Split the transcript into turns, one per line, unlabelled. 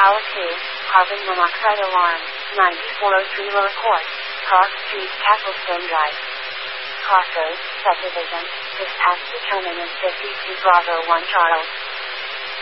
Tower 2, carbon monoxide alarm, 9403 Lower Court, Cross Street, Castlestone Drive. Crossroads, Subdivision, dispatch to terminus 52 Bravo 1 Charles.